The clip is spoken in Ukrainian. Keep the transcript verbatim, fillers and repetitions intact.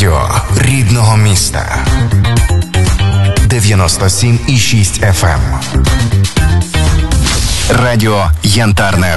радіо рідного міста. дев'яносто сім і шість еф ем. Радіо Янтарне